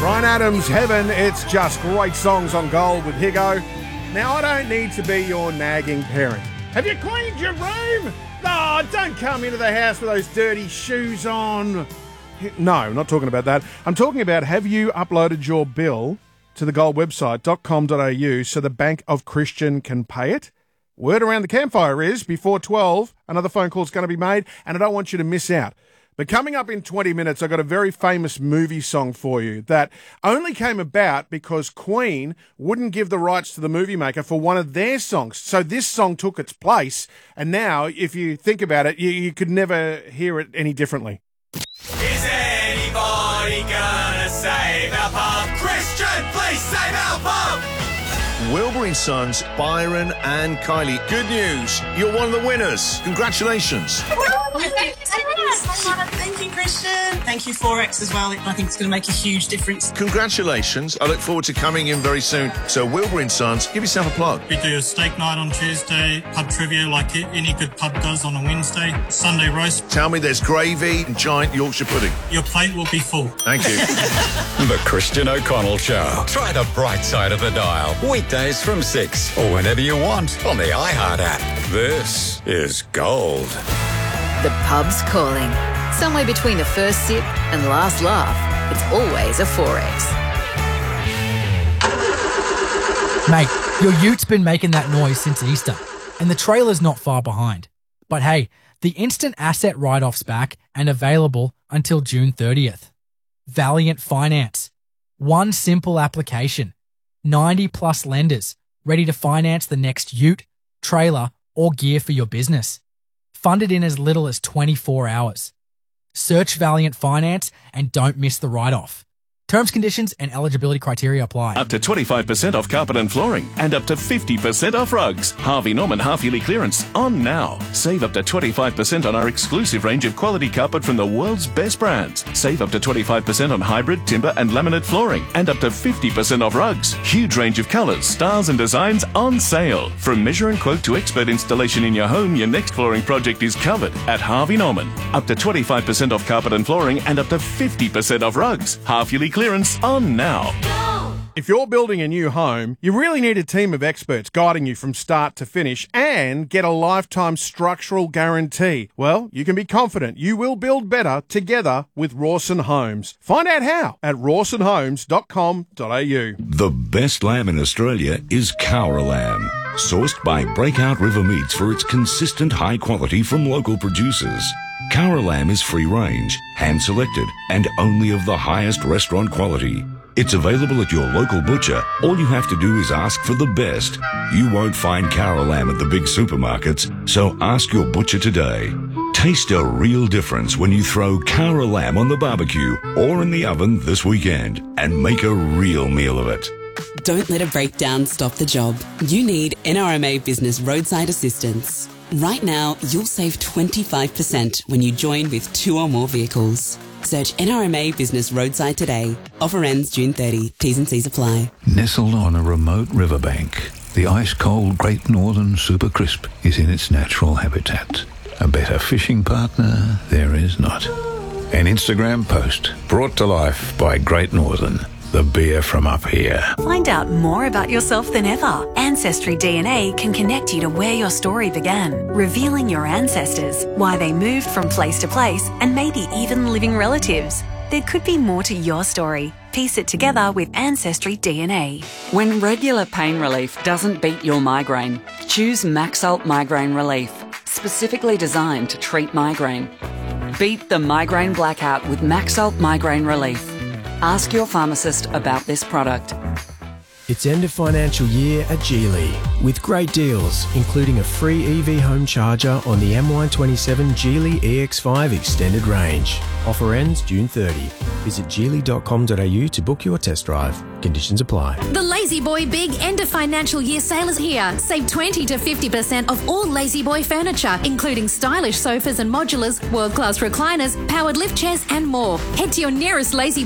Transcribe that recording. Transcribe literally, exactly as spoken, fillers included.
Bryan Adams, Heaven. It's just great songs on Gold with Higo. Now, I don't need to be your nagging parent. Have you cleaned your room? No, don't come into the house with those dirty shoes on. No, I'm not talking about that. I'm talking about, have you uploaded your bill to the gold website dot com dot a u so the Bank of Christian can pay it? Word around the campfire is, before twelve, another phone call's going to be made, and I don't want you to miss out. But coming up in twenty minutes, I've got a very famous movie song for you that only came about because Queen wouldn't give the rights to the movie maker for one of their songs. So this song took its place, and now, if you think about it, you, you could never hear it any differently. Is anybody gonna save our pub? Christian, please save our pub! Wilbur and Sons, Byron and Kylie. Good news, you're one of the winners. Congratulations. Thank you, Christian. Thank you, Forex, as well. I think it's going to make a huge difference. Congratulations. I look forward to coming in very soon. So Wilbur and Sons, give yourself a plug. We do a steak night on Tuesday, pub trivia like any good pub does on a Wednesday, Sunday roast. Tell me there's gravy and giant Yorkshire pudding. Your plate will be full. Thank you. The Christian O'Connell Show. Try the bright side of the dial. Weekdays from six or whenever you want on the iHeart app. This is Gold. The pub's calling. Somewhere between the first sip and last laugh, it's always a Forex. Mate, your ute been making that noise since Easter, and the trailer's not far behind. But hey, the instant asset write-off's back and available until June thirtieth. Valiant Finance. One simple application. ninety plus lenders ready to finance the next ute, trailer, or gear for your business. Funded in as little as twenty-four hours. Search Valiant Finance and don't miss the write-off. Terms, conditions, and eligibility criteria apply. Up to twenty-five percent off carpet and flooring and up to fifty percent off rugs. Harvey Norman half-yearly clearance on now. Save up to twenty-five percent on our exclusive range of quality carpet from the world's best brands. Save up to twenty-five percent on hybrid, timber and laminate flooring and up to fifty percent off rugs. Huge range of colours, styles and designs on sale. From measure and quote to expert installation in your home, your next flooring project is covered at Harvey Norman. Up to twenty-five percent off carpet and flooring and up to fifty percent off rugs. Half-yearly clearance on now. If you're building a new home, you really need a team of experts guiding you from start to finish and get a lifetime structural guarantee. Well, you can be confident you will build better together with Rawson Homes. Find out how at rawson homes dot com dot a u. The best lamb in Australia is Cowra lamb, sourced by Breakout River Meats for its consistent high quality from local producers. Cowra lamb is free-range, hand-selected, and only of the highest restaurant quality. It's available at your local butcher. All you have to do is ask for the best. You won't find Cowra lamb at the big supermarkets, so ask your butcher today. Taste a real difference when you throw Cowra lamb on the barbecue or in the oven this weekend and make a real meal of it. Don't let a breakdown stop the job. You need N R M A Business Roadside Assistance. Right now, you'll save twenty-five percent when you join with two or more vehicles. Search N R M A Business Roadside today. Offer ends June thirtieth. T's and C's apply. Nestled on a remote riverbank, the ice-cold Great Northern Super Crisp is in its natural habitat. A better fishing partner there is not. An Instagram post brought to life by Great Northern, the beer from up here. Find out more about yourself than ever. Ancestry D N A can connect you to where your story began, revealing your ancestors, why they moved from place to place, and maybe even living relatives. There could be more to your story. Piece it together with Ancestry D N A. When regular pain relief doesn't beat your migraine, choose Maxalt Migraine Relief, specifically designed to treat migraine. Beat the migraine blackout with Maxalt Migraine Relief. Ask your pharmacist about this product. It's end of financial year at Geely with great deals, including a free E V home charger on the M Y twenty-seven Geely E X five Extended Range. Offer ends June thirtieth. Visit geely dot com dot a u to book your test drive. Conditions apply. The Lazy Boy Big End of Financial Year sale is here. Save twenty to fifty percent off all Lazy Boy furniture, including stylish sofas and modulars, world-class recliners, powered lift chairs and more. Head to your nearest Lazy